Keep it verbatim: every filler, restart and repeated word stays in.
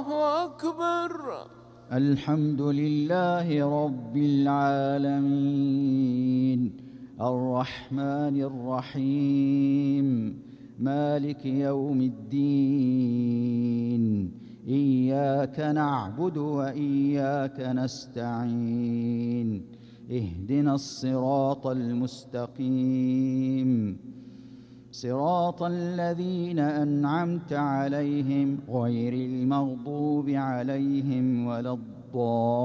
الله أكبر. الحمد لله رب العالمين الرحمن الرحيم مالك يوم الدين إياك نعبد وإياك نستعين اهدنا الصراط المستقيم صراط الذين أنعمت عليهم غير المغضوب عليهم ولا الضالين